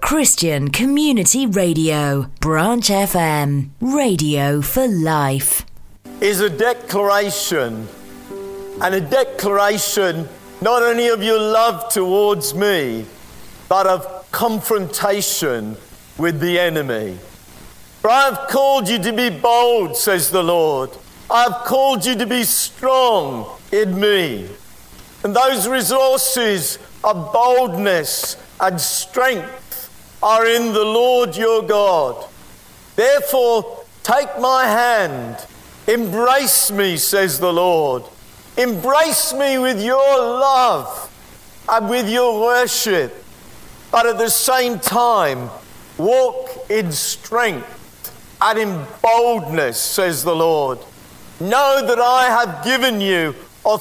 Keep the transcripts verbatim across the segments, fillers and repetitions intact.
Christian Community Radio, Branch F M, radio for life. Is a declaration, and a declaration not only of your love towards me, but of confrontation with the enemy. For I have called you to be bold, says the Lord. I have called you to be strong in me. And those resources of boldness and strength are in the Lord your God. Therefore, take my hand. Embrace me, says the Lord. Embrace me with your love and with your worship. But at the same time, walk in strength and in boldness, says the Lord. Know that I have given you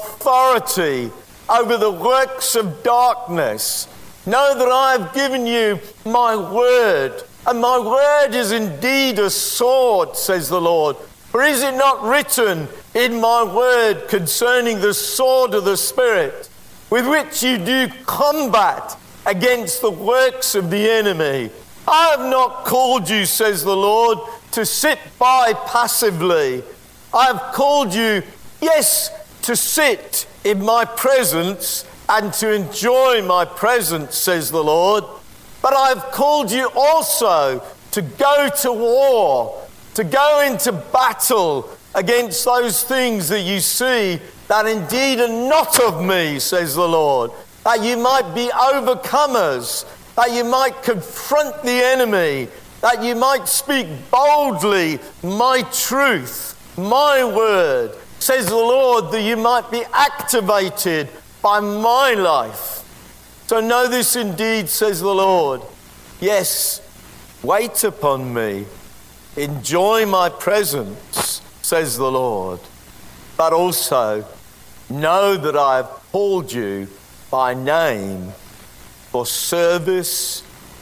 authority over the works of darkness. Know that I have given you my word, and my word is indeed a sword, says the Lord. For is it not written in my word concerning the sword of the Spirit, with which you do combat against the works of the enemy? I have not called you, says the Lord, to sit by passively. I have called you, yes, to sit in my presence and to enjoy my presence, says the Lord. But I have called you also to go to war, to go into battle against those things that you see that indeed are not of me, says the Lord, that you might be overcomers, that you might confront the enemy, that you might speak boldly my truth, my word, says the Lord, that you might be activated by my life. So know this indeed, says the Lord. Yes, wait upon me. Enjoy my presence, says the Lord. But also know that I have called you by name for service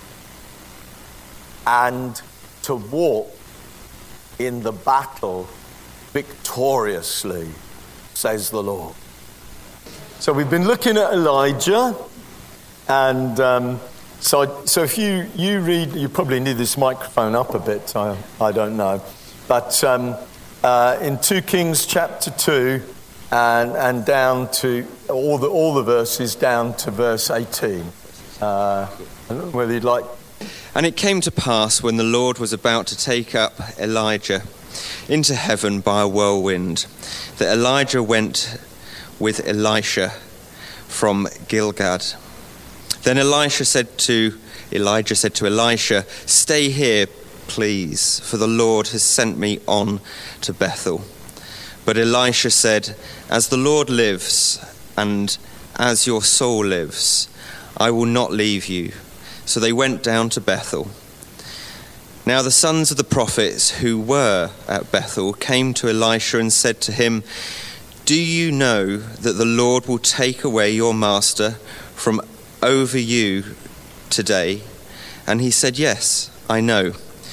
and to walk in the battle victoriously, says the Lord. So we've been looking at Elijah, and um, so so if you, you read, you probably need this microphone up a bit, I, I don't know. But um, uh, in two Kings chapter two, and and down to all the all the verses down to verse eighteen. Uh, I don't know whether you'd like. And it came to pass when the Lord was about to take up Elijah into heaven by a whirlwind, that Elijah went with Elisha from Gilgad. Then Elisha said to Elijah said to Elisha, "Stay here, please, for the Lord has sent me on to Bethel." But Elisha said, "As the Lord lives, and as your soul lives, I will not leave you." So they went down to Bethel. Now the sons of the prophets who were at Bethel came to Elisha and said to him, "Do you know that the Lord will take away your master from over you today?" And he said, "Yes, I know."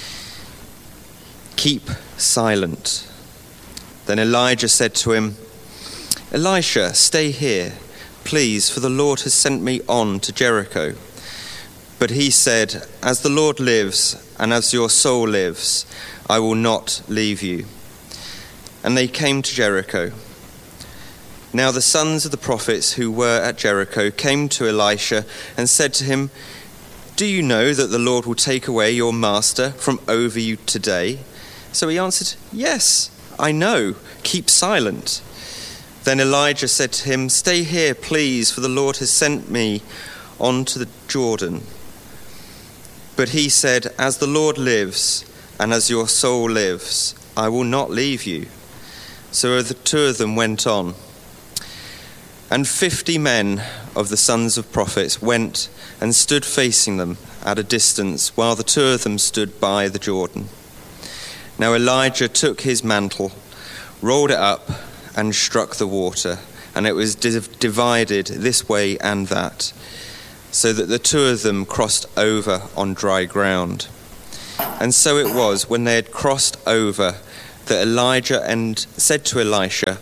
"Keep silent." Then Elijah said to him, "Elisha, stay here, please, for the Lord has sent me on to Jericho." But he said, "As the Lord lives, and as your soul lives, I will not leave you." And they came to Jericho. Now the sons of the prophets who were at Jericho came to Elisha and said to him, "Do you know that the Lord will take away your master from over you today?" So he answered, "Yes, I know. Keep silent." Then Elijah said to him, "Stay here, please, for the Lord has sent me on to the Jordan." But he said, "As the Lord lives, and as your soul lives, I will not leave you." So the two of them went on. And fifty men of the sons of prophets went and stood facing them at a distance, while the two of them stood by the Jordan. Now Elijah took his mantle, rolled it up, and struck the water, and it was div- divided this way and that, so that the two of them crossed over on dry ground. And so it was, when they had crossed over, that Elijah and said to Elisha,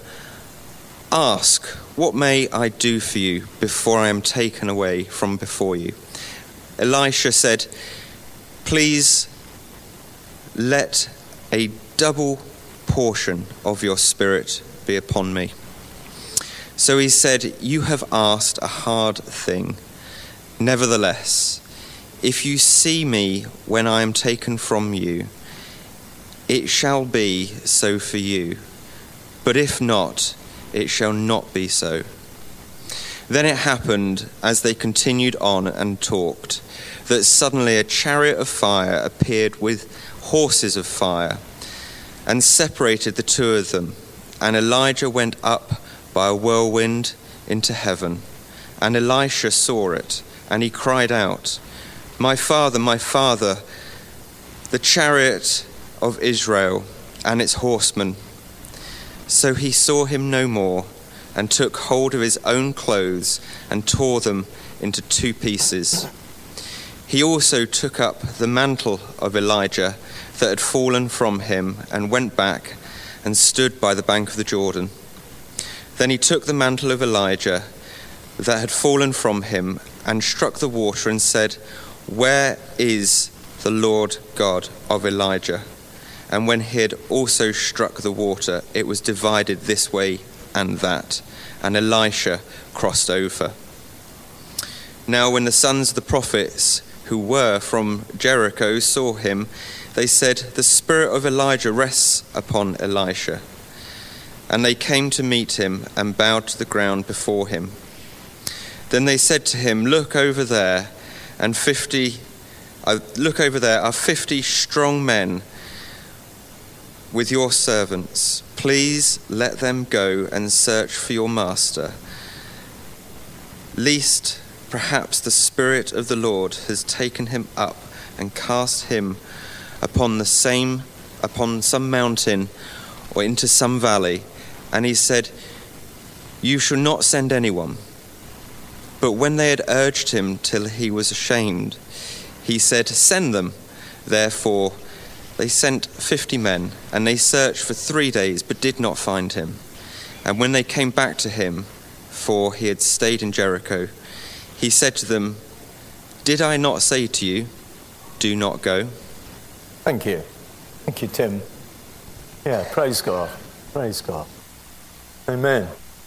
"Ask, what may I do for you before I am taken away from before you?" Elisha said, "Please let a double portion of your spirit be upon me." So he said, "You have asked a hard thing. Nevertheless, if you see me when I am taken from you, it shall be so for you. But if not, it shall not be so." Then it happened, as they continued on and talked, that suddenly a chariot of fire appeared with horses of fire and separated the two of them. And Elijah went up by a whirlwind into heaven. And Elisha saw it, and he cried out, "My father, my father, the chariot of Israel and its horsemen." So he saw him no more, and took hold of his own clothes and tore them into two pieces. He also took up the mantle of Elijah that had fallen from him and went back and stood by the bank of the Jordan. Then he took the mantle of Elijah that had fallen from him and struck the water and said, "Where is the Lord God of Elijah?" And when he had also struck the water, it was divided this way and that, and Elisha crossed over. Now when the sons of the prophets who were from Jericho saw him, they said, "The spirit of Elijah rests upon Elisha." And they came to meet him and bowed to the ground before him. Then they said to him, "Look over there, and fifty, uh, look over there are fifty strong men with your servants. Please let them go and search for your master, lest perhaps the Spirit of the Lord has taken him up and cast him upon the same, upon some mountain or into some valley." And he said, "You shall not send anyone." But when they had urged him till he was ashamed, he said, "Send them." Therefore they sent fifty men, and they searched for three days, but did not find him. And when they came back to him, for he had stayed in Jericho, he said to them, "Did I not say to you, do not go?" Thank you. Thank you, Tim. Yeah, praise God. Praise God. Amen.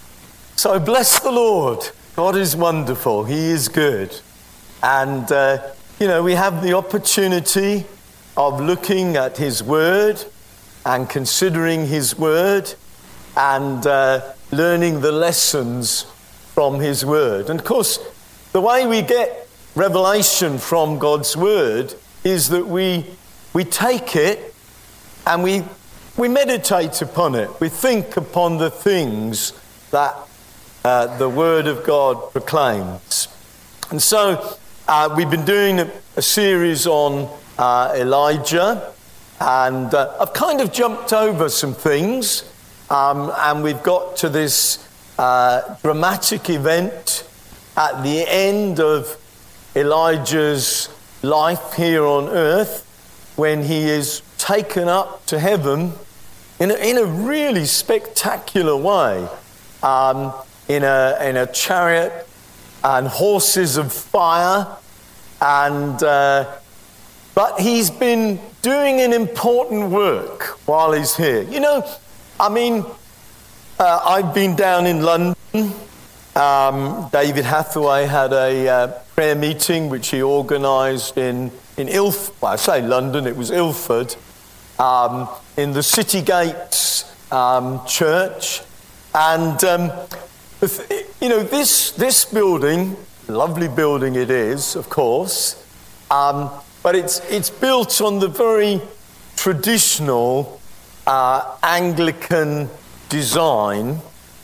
So bless the Lord. God is wonderful. He is good. And, uh, you know, we have the opportunity of looking at his word and considering his word and uh, learning the lessons from his word. And of course, the way we get revelation from God's word is that we we take it and we we meditate upon it. We think upon the things that uh, the word of God proclaims. And so uh, we've been doing a, a series on Uh, Elijah, and uh, I've kind of jumped over some things, um, and we've got to this uh, dramatic event at the end of Elijah's life here on earth, when he is taken up to heaven in a, in a really spectacular way, um, in a in a chariot and horses of fire, and uh, But he's been doing an important work while he's here. You know, I mean, uh, I've been down in London. Um, David Hathaway had a uh, prayer meeting which he organised in, in Ilford. Well, I say London, it was Ilford, um, in the City Gates um, church. And, um, you know, this, this building, lovely building it is, of course, um, but it's it's built on the very traditional uh, Anglican design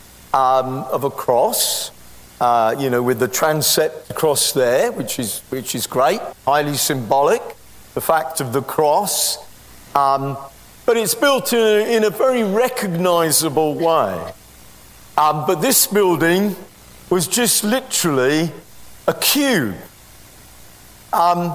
um, of a cross, uh, you know, with the transept cross there, which is which is great, highly symbolic, the fact of the cross. Um, but it's built in a, in a very recognisable way. Um, but this building was just literally a cube. Um,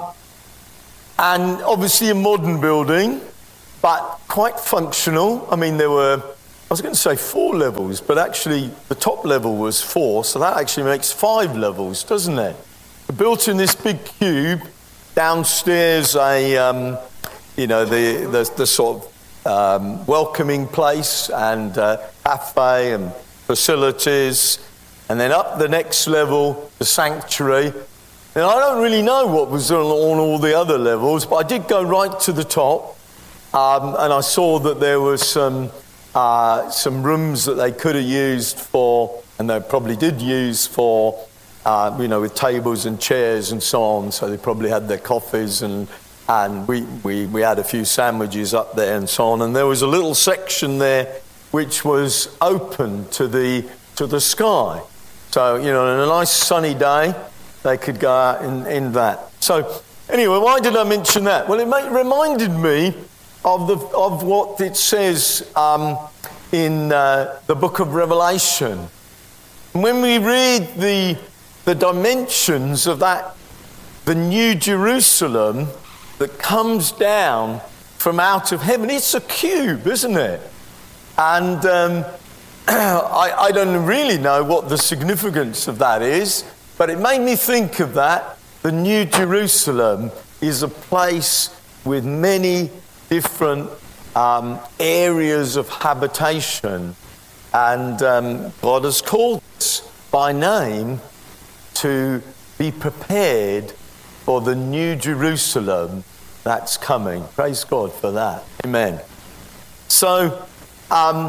And obviously a modern building, but quite functional. I mean, there were, I was going to say four levels, but actually the top level was four, so that actually makes five levels, doesn't it? built in this big cube. Downstairs, a um, you know the, the the sort of um, welcoming place and uh, cafe and facilities, and then up the next level, the sanctuary. And I don't really know what was on, on all the other levels, but I did go right to the top, um, and I saw that there was some uh, some rooms that they could have used for, and they probably did use for. Uh, you know, with tables and chairs and so on, so they probably had their coffees, and and we, we, we had a few sandwiches up there and so on. And there was a little section there which was open to the to the sky. So, you know, on a nice sunny day, they could go out in, in that. So, anyway, why did I mention that? Well, it made, reminded me of the of what it says um, in uh, the book of Revelation. When we read the the dimensions of that, the New Jerusalem that comes down from out of heaven. It's a cube, isn't it? And um, I, I don't really know what the significance of that is, but it made me think of that. The New Jerusalem is a place with many different um, areas of habitation, and um, God has called us by name to be prepared for the New Jerusalem that's coming. Praise God for that. Amen. So, um,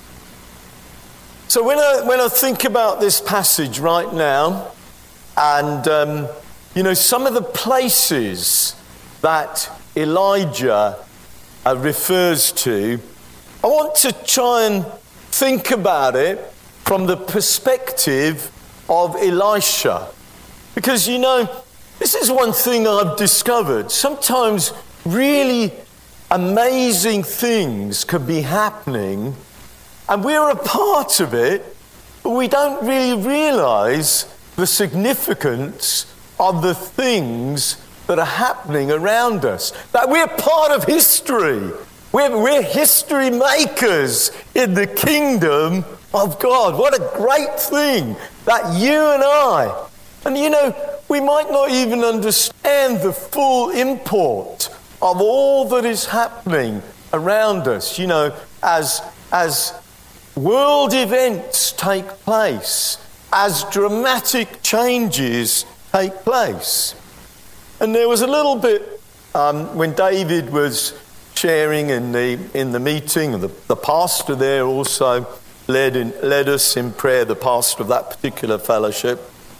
so when I when I think about this passage right now, and um, you know, some of the places that Elijah uh, refers to, I want to try and think about it from the perspective of Elisha. Because, you know, this is one thing I've discovered. Sometimes really amazing things can be happening, and we're a part of it, but we don't really realise the significance of the things that are happening around us. That we're part of history. We're, we're history makers in the kingdom of God. What a great thing that you and I, and you know, we might not even understand the full import of all that is happening around us, you know, as, as world events take place, as dramatic changes take place. And there was a little bit um, when David was sharing in the in the meeting, and the, the pastor there also led in, led us in prayer, the pastor of that particular fellowship.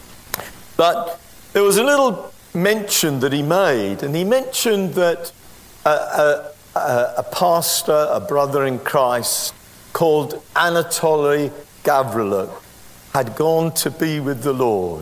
But there was a little mention that he made, and he mentioned that a, a, a, a pastor, a brother in Christ called Anatoly Gavriluk had gone to be with the Lord.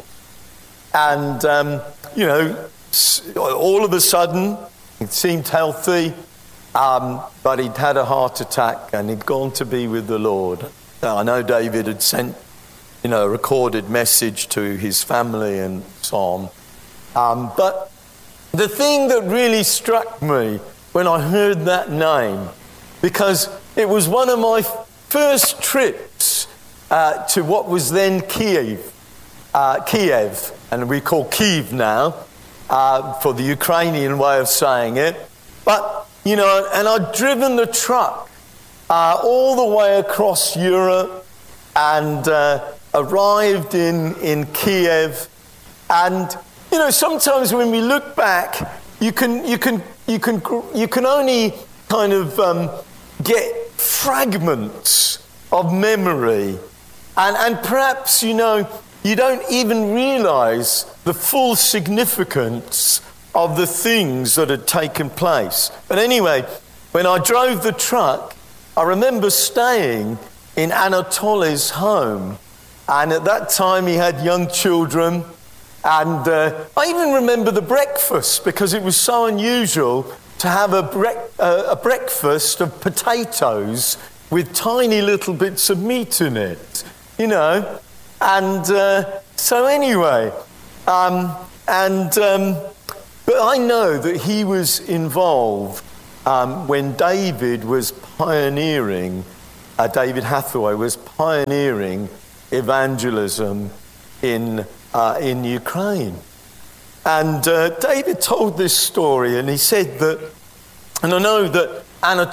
And, um, you know, all of a sudden, he seemed healthy, um, but he'd had a heart attack and he'd gone to be with the Lord. Now, I know David had sent, you know, a recorded message to his family and so on. Um, but the thing that really struck me when I heard that name, because it was one of my first trips uh, to what was then Kiev, uh, Kiev, and we call Kyiv now, uh, for the Ukrainian way of saying it. But, you know, and I'd driven the truck uh, all the way across Europe and uh, arrived in, in Kiev. And, you know, sometimes when we look back, you can you can you can you can only kind of um, get fragments of memory, and and perhaps, you know, you don't even realise the full significance of the things that had taken place. But anyway, when I drove the truck, I remember staying in Anatoly's home, and at that time he had young children. And uh, I even remember the breakfast, because it was so unusual to have a, bre- uh, a breakfast of potatoes with tiny little bits of meat in it, you know. And uh, so anyway, um, and um, but I know that he was involved um, when David was pioneering, uh, David Hathaway was pioneering evangelism in Uh, in Ukraine. And uh, David told this story, and he said that, and I know that Anna